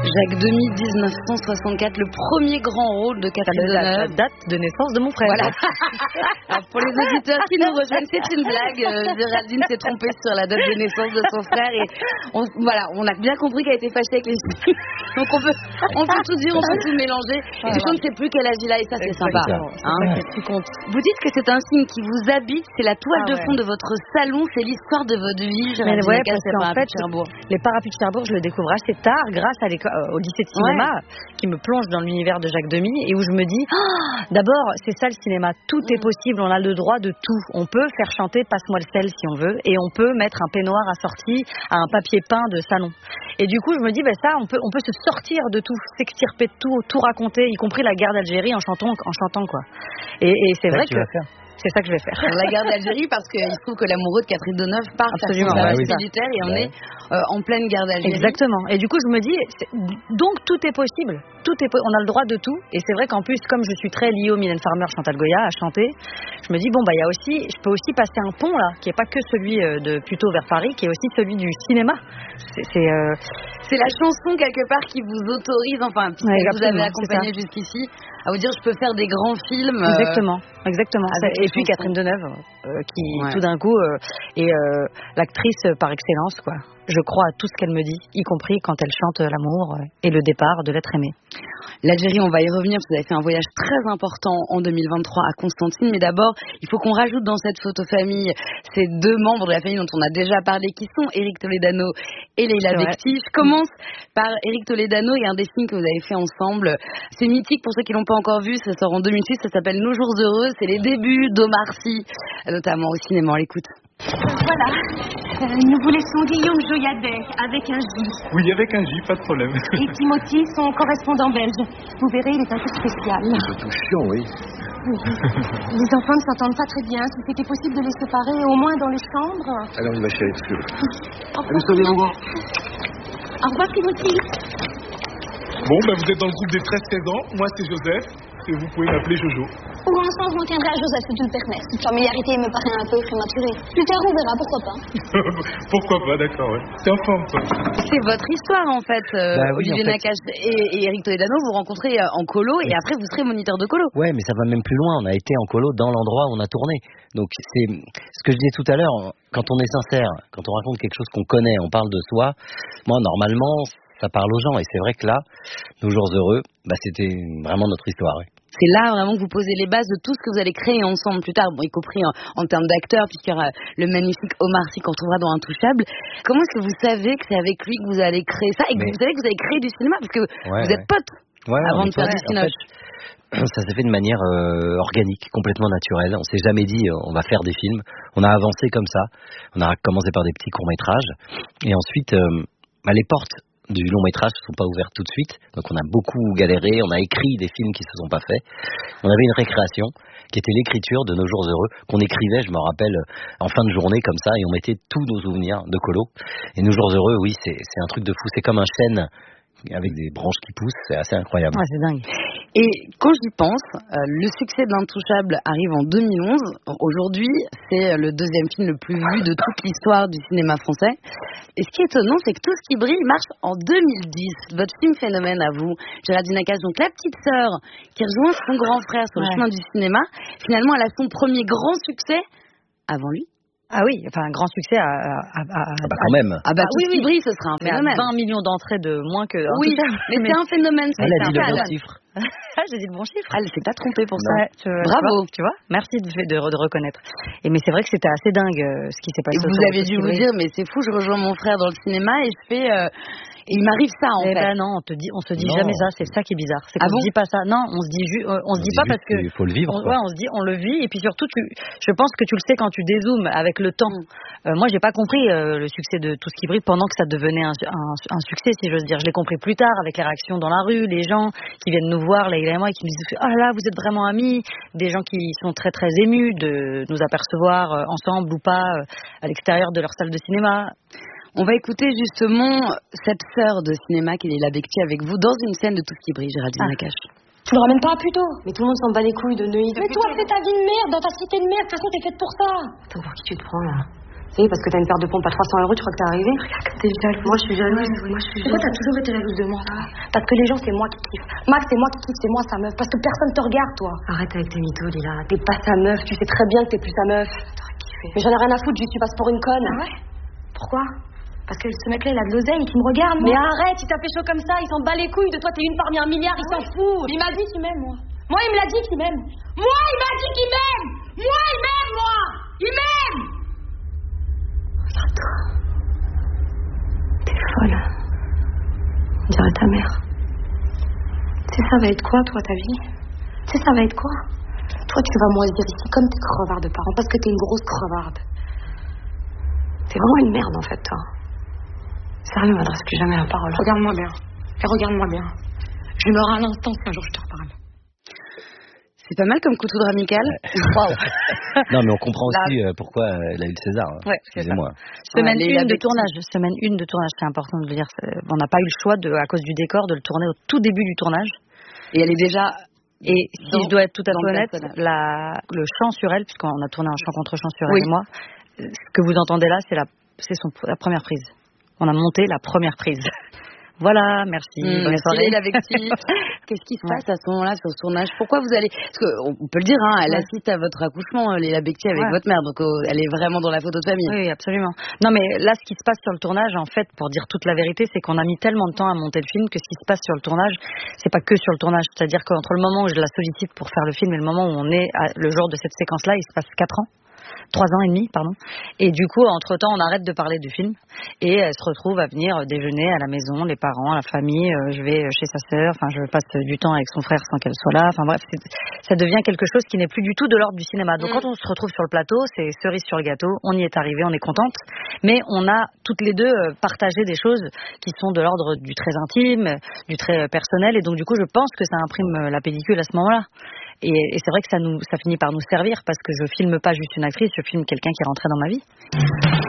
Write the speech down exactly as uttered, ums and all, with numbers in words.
Jacques Demy, dix-neuf cent soixante-quatre, le premier grand rôle de Catherine Deneuve. La date de naissance de mon frère. Voilà. Alors, pour les auditeurs qui nous rejoignent, c'est une blague. Euh, Géraldine s'est trompée sur la date de naissance de son frère et on, voilà, on a bien compris qu'elle était fâchée avec les filles. Donc on peut, on peut tout dire, on peut tout mélanger. Et puis on ne sait plus quel âge il a et ça c'est sympa. Hein. Vous dites que c'est un signe qui vous habite, c'est la toile ah, de fond ouais. de votre salon, c'est l'histoire de votre vie. Mais ouais, parce qu'en fait, les Parapluies de Cherbourg, je le découvre assez tard grâce à euh, au lycée de cinéma ouais. qui me plonge dans l'univers de Jacques Demy et où je me dis, oh, d'abord, c'est ça le cinéma, tout mmh. est possible, on a le droit de tout. On peut faire chanter Passe-moi le sel si on veut et on peut mettre un peignoir assorti à un papier peint de salon. Et du coup, je me dis, ben ça, on peut, on peut se sortir de tout, s'extirper de tout, tout raconter, y compris la guerre d'Algérie en chantant, en chantant quoi. Et, et c'est vrai que c'est ça que je vais faire. La guerre d'Algérie, parce qu'il se trouve que l'amoureux de Catherine Deneuve part faire son service ah, oui. militaire et on ouais. est euh, en pleine guerre d'Algérie. Exactement. Et du coup, je me dis, donc tout est possible. Tout est, on a le droit de tout. Et c'est vrai qu'en plus, comme je suis très liée au Mylène Farmer, Chantal Goya, à chanter, je me dis, bon, bah, il y a aussi, je peux aussi passer un pont, là, qui n'est pas que celui de plutôt vers Paris, qui est aussi celui du cinéma. C'est, c'est, euh... c'est la chanson, quelque part, qui vous autorise, enfin, puisque ouais, vous avez accompagné jusqu'ici, à vous dire, je peux faire des grands films. Euh... Exactement. Exactement. Et puis Catherine Deneuve, euh, qui ouais. tout d'un coup euh, est euh, l'actrice par excellence, quoi. Je crois à tout ce qu'elle me dit, y compris quand elle chante l'amour euh, et le départ de l'être aimé. L'Algérie, on va y revenir, parce que vous avez fait un voyage très important en deux mille vingt-trois à Constantine, mais d'abord, il faut qu'on rajoute dans cette photo famille ces deux membres de la famille dont on a déjà parlé, qui sont Éric Toledano et Leïla Bekti. Je commence par Éric Toledano et un des films que vous avez fait ensemble. C'est mythique pour ceux qui l'ont pas encore vu, ça sort en deux mille six, ça s'appelle Nos jours heureux, c'est les débuts d'Omar Sy, notamment au cinéma, on l'écoute. Voilà, euh, nous vous laissons Guillaume Joyadet avec un J. Oui, avec un J, pas de problème. Et Timothy, son correspondant belge. Vous verrez, il est un peu spécial. C'est tout chiant, oui. oui. Les enfants ne s'entendent pas très bien. Si c'était possible de les séparer, au moins dans les chambres. Alors, il va chérie, parce que... Allez, salut, au revoir. Au revoir, Timothy. Bon, ben vous êtes dans le groupe des treize seize ans. Moi, c'est Joseph. Et vous pouvez m'appeler Jojo. Pour l'instant, je m'en tiendrai à Joseph, si tu le permets. Cette familiarité me paraît un peu prématurée. Plus tard, on verra, pourquoi pas. Pourquoi pas, d'accord, ouais. T'es en forme, toi. C'est votre histoire, en fait, euh, bah, oui, Olivier en fait. Nakache et, et Éric Toledano. Vous rencontrez en colo et après, vous serez moniteur de colo. Ouais, mais ça va même plus loin. On a été en colo dans l'endroit où on a tourné. Donc, c'est ce que je disais tout à l'heure. Quand on est sincère, quand on raconte quelque chose qu'on connaît, on parle de soi. Moi, normalement, ça parle aux gens. Et c'est vrai que là, Nos jours heureux, bah, c'était vraiment notre histoire, ouais. C'est là vraiment que vous posez les bases de tout ce que vous allez créer ensemble plus tard, bon, y compris en, en termes d'acteurs, puisqu'il y aura le magnifique Omar Sy qu'on retrouvera dans Intouchable. Comment est-ce que vous savez que c'est avec lui que vous allez créer ça et que Mais... vous savez que vous allez créer du cinéma parce que ouais, vous êtes ouais. potes ouais, avant de faire ouais, du cinéma. En fait, ça s'est fait de manière euh, organique, complètement naturelle. On s'est jamais dit euh, on va faire des films. On a avancé comme ça. On a commencé par des petits courts-métrages et ensuite euh, bah, les portes du long métrage ne sont pas ouvertes tout de suite, donc on a beaucoup galéré, on a écrit des films qui se sont pas faits. On avait une récréation qui était l'écriture de Nos jours heureux, qu'on écrivait, je me rappelle, en fin de journée comme ça, et on mettait tous nos souvenirs de colo. Et Nos jours heureux, oui, c'est, c'est un truc de fou, c'est comme un chêne avec des branches qui poussent, c'est assez incroyable. Ouais, c'est dingue. Et quand j'y pense, euh, le succès de l'Intouchable arrive en deux mille onze. Aujourd'hui, c'est le deuxième film le plus vu de toute l'histoire du cinéma français. Et ce qui est étonnant, c'est que Tout ce qui brille marche en deux mille dix. Votre film phénomène à vous, Géraldine Nakache, donc la petite sœur qui rejoint son grand frère sur le ouais. chemin du cinéma, finalement, elle a son premier grand succès avant lui. Ah oui, enfin un grand succès à, à, à, ah bah quand même. Ah bah oui, oui, brille, ce sera un phénomène. vingt millions d'entrées de moins que. Oui, mais, mais c'est un phénomène. Elle a dit le bon chiffre. J'ai dit le bon chiffre. Elle s'est pas trompée pour ça. Ouais, tu, Bravo. Tu vois, merci de, de, de reconnaître. Et mais c'est vrai que c'était assez dingue euh, ce qui s'est passé. Et vous avez dû vous dire, mais c'est fou, je rejoins mon frère dans le cinéma et je fais. Euh, Et il m'arrive ça en eh fait. Ben non, on te dit, on se dit non. jamais ça. C'est ça qui est bizarre. C'est qu'on ah bon se dit pas ça. Non, on se dit, ju- on, on se dit pas parce que. Il faut le vivre. On, ouais, on se dit, on le vit. Et puis surtout, tu, je pense que tu le sais quand tu dézoomes avec le temps. Mm. Euh, moi, j'ai pas compris euh, le succès de Tout ce qui brille pendant que ça devenait un, un, un succès, si j'ose dire. Je l'ai compris plus tard avec les réactions dans la rue, les gens qui viennent nous voir, Leïla et moi, et qui nous disent, oh là là, vous êtes vraiment amis. Des gens qui sont très très émus de nous apercevoir euh, ensemble ou pas euh, à l'extérieur de leur salle de cinéma. On va écouter justement cette sœur de cinéma qui est Leïla Bekti avec vous dans une scène de Tout ce qui brille, Géraldine ah. Nakache. Tu le ramènes pas plus tôt. Mais tout le monde s'en bat les couilles de Neuilly. Mais toi, c'est ta vie de merde, dans ta cité de merde. De toute façon, t'es faite pour ça. Attends, pour qui tu te prends là? C'est parce que t'as une paire de pompes à trois cents euros, tu crois que t'es arrivé? Regarde que t'es jalouse. Moi, je suis jalouse. Ouais, Moi, je suis Pourquoi jalouse. t'as toujours été jalouse de moi? Parce que les gens, c'est moi qui kiffe. Max, c'est moi qui kiffe, c'est moi sa meuf. Parce que personne te regarde, toi. Arrête avec tes mythos, Lila. T'es pas sa meuf, tu sais très bien que t'es plus sa meuf. T'aurais kiffé. Mais j'en ai rien à foutre, juste tu passes pour une conne. Ah ouais? Pourquoi? Parce que ce mec-là, il a de l'oseille, qui me regarde, moi. Mais arrête, il t'a fait chaud comme ça, il s'en bat les couilles. De toi, t'es une parmi un milliard, il s'en fout. Il m'a dit qu'il m'aime, moi. Moi, il me l'a dit qu'il m'aime. Moi, il m'a dit qu'il m'aime. Moi, il m'aime, moi. Il m'aime. Regarde-toi. T'es folle. On dirait ta mère. Tu sais, ça va être quoi, toi, ta vie? Tu sais, ça va être quoi? Toi, tu vas moisir ici comme tes crevards de parents, parce que t'es une grosse crevarde. T'es vraiment une merde, en fait, toi. Sérieux, m'adresse plus jamais la parole. Regarde-moi bien. Et regarde-moi bien. Je meurs à l'instant si un jour je te reparle. C'est pas mal comme coup de foudre amical. Waouh. Non, mais on comprend aussi euh, pourquoi elle a eu le César. Hein. Ouais, c'est ça. Excusez-moi. Semaine Ouais, une de Becti. tournage. Semaine une de tournage, c'est important de le dire. C'est- On n'a pas eu le choix, de, à cause du décor, de le tourner au tout début du tournage. Et elle est déjà. Et si Dans- je dois être tout à dans fait le honnête, personnage. la, le chant sur elle, puisqu'on a tourné un chant contre chant sur Oui. elle et moi, euh, ce que vous entendez là, c'est la, c'est son, la première prise. On a monté la première prise. Voilà, merci. Mmh, bonne merci soirée. Léla Becti. Qu'est-ce qui se Ouais. passe à ce moment-là sur ce tournage? Pourquoi vous allez. Parce qu'on peut le dire, hein, elle Ouais. assiste à votre accouchement, Léla Becti, avec Ouais. votre mère. Donc euh, elle est vraiment dans la photo de famille. Oui, absolument. Non, mais là, ce qui se passe sur le tournage, en fait, pour dire toute la vérité, c'est qu'on a mis tellement de temps à monter le film que ce qui se passe sur le tournage, c'est pas que sur le tournage. C'est-à-dire qu'entre le moment où je la sollicite pour faire le film et le moment où on est, à- le jour de cette séquence-là, il se passe quatre ans. Trois ans et demi, pardon. Et du coup, entre-temps, on arrête de parler du film et elle se retrouve à venir déjeuner à la maison, les parents, la famille. euh, je vais chez sa sœur, enfin, je passe du temps avec son frère sans qu'elle soit là. Enfin bref, c'est- ça devient quelque chose qui n'est plus du tout de l'ordre du cinéma. Donc Mm. quand on se retrouve sur le plateau, c'est cerise sur le gâteau. On y est arrivé, on est contente, mais on a toutes les deux euh, partagé des choses qui sont de l'ordre du très intime, du très euh, personnel. Et donc du coup, je pense que ça imprime euh, la pellicule à ce moment-là. Et, et c'est vrai que ça nous, ça finit par nous servir parce que je filme pas juste une actrice, je filme quelqu'un qui est rentré dans ma vie.